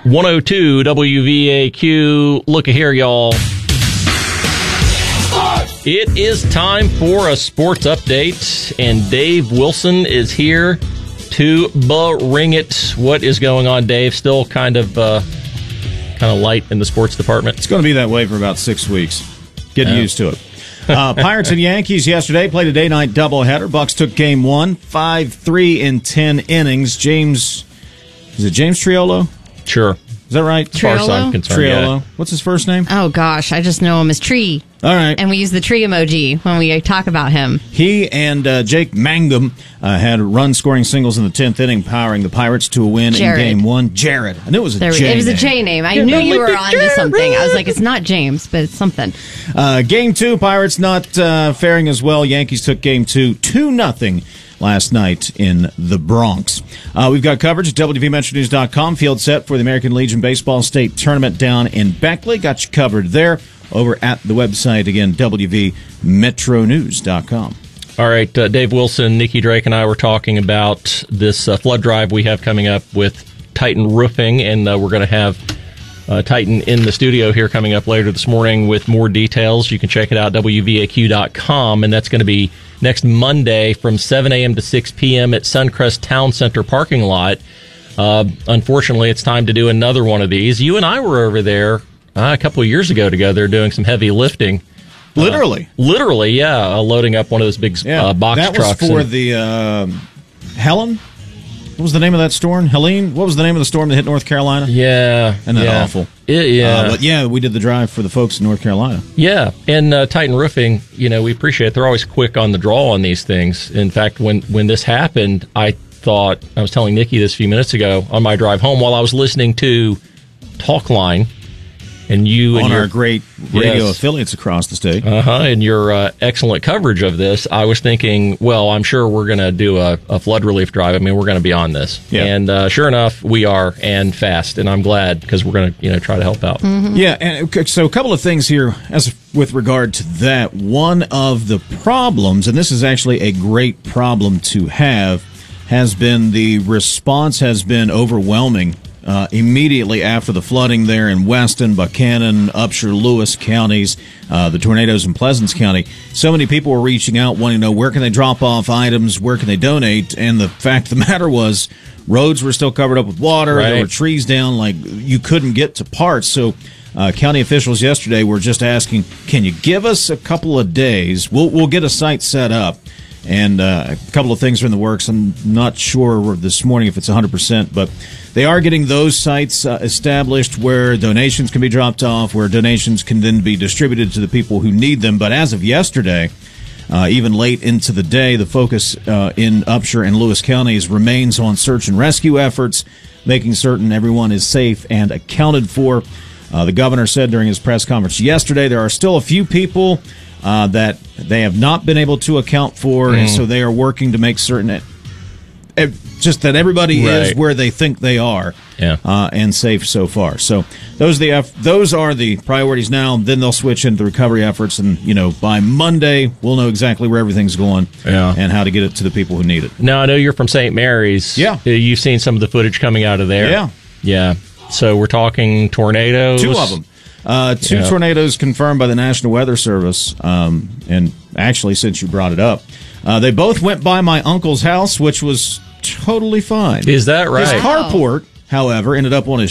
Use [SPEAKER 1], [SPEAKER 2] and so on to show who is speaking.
[SPEAKER 1] 102 WVAQ. Look here, y'all. It is time for a sports update, and Dave Wilson is here to bring it. What is going on, Dave? Still kind of light in the sports department?
[SPEAKER 2] It's going to be that way for about 6 weeks. Get used to it. Pirates and Yankees yesterday played a day-night doubleheader. Bucks took game one, 5-3 in 10 innings. Is it James Triolo?
[SPEAKER 1] Sure.
[SPEAKER 2] Is that right?
[SPEAKER 1] As far as I'm concerned,
[SPEAKER 2] Triolo.
[SPEAKER 1] yeah.
[SPEAKER 2] What's his first name?
[SPEAKER 3] Oh, gosh. I just know him as Tree.
[SPEAKER 2] All right.
[SPEAKER 3] And we use the tree emoji when we talk about him.
[SPEAKER 2] He and Jake Mangum had run-scoring singles in the 10th inning, powering the Pirates to a win in Game 1. Jared. I knew it was a J name.
[SPEAKER 3] It was a J name. I knew you were onto something. I was like, it's not James, but it's something.
[SPEAKER 2] Game 2, Pirates not faring as well. Yankees took Game 2, 2-0 last night in the Bronx. We've got coverage at WVMetroNews.com. Field set for the American Legion Baseball State Tournament down in Beckley. Got you covered there. Over at the website, again, WVMetroNews.com.
[SPEAKER 1] All right, Dave Wilson, Nikki Drake, and I were talking about this flood drive we have coming up with Titan Roofing, and we're going to have Titan in the studio here coming up later this morning with more details. You can check it out, WVAQ.com, and that's going to be next Monday from 7 a.m. to 6 p.m. at Suncrest Town Center parking lot. Unfortunately, it's time to do another one of these. You and I were over there a couple of years ago together doing some heavy lifting.
[SPEAKER 2] Literally,
[SPEAKER 1] yeah. Loading up one of those big box trucks.
[SPEAKER 2] That was for the Helen? What was the name of that storm? Helene? What was the name of the storm that hit North Carolina?
[SPEAKER 1] Yeah.
[SPEAKER 2] Isn't that awful?
[SPEAKER 1] But
[SPEAKER 2] we did the drive for the folks in North Carolina.
[SPEAKER 1] Yeah, and Titan Roofing, we appreciate it. They're always quick on the draw on these things. In fact, when this happened, I was telling Nikki this a few minutes ago on my drive home while I was listening to Talkline. And you
[SPEAKER 2] on
[SPEAKER 1] and
[SPEAKER 2] our great radio affiliates across the state.
[SPEAKER 1] And your excellent coverage of this, I was thinking, well, I'm sure we're going to do a flood relief drive. I mean, we're going to be on this. Yeah. And sure enough, we are, and fast. And I'm glad because we're going to try to help out.
[SPEAKER 3] Mm-hmm.
[SPEAKER 2] Yeah, and so a couple of things here with regard to that. One of the problems, and this is actually a great problem to have, has been the response has been overwhelming. Immediately after the flooding there in Weston, Buchanan, Upshur, Lewis counties, the tornadoes in Pleasants County, so many people were reaching out wanting to know where can they drop off items, where can they donate, and the fact of the matter was roads were still covered up with water, There were trees down, like you couldn't get to parts, so county officials yesterday were just asking, can you give us a couple of days, we'll get a site set up. And a couple of things are in the works. I'm not sure this morning if it's 100%, but they are getting those sites established where donations can be dropped off, where donations can then be distributed to the people who need them. But as of yesterday, even late into the day, the focus in Upshur and Lewis counties remains on search and rescue efforts, making certain everyone is safe and accounted for. The governor said during his press conference yesterday there are still a few people that they have not been able to account for, and so they are working to make certain that everybody is where they think they are, and safe so far. So those are the priorities now. Then they'll switch into recovery efforts, and by Monday we'll know exactly where everything's going and how to get it to the people who need it.
[SPEAKER 1] Now I know you're from St. Mary's.
[SPEAKER 2] Yeah,
[SPEAKER 1] you've seen some of the footage coming out of there. Yeah. So we're talking tornadoes.
[SPEAKER 2] 2 of them. Two tornadoes confirmed by the National Weather Service, and actually, since you brought it up, they both went by my uncle's house, which was totally fine.
[SPEAKER 1] Is that right?
[SPEAKER 2] His carport, however, ended up on his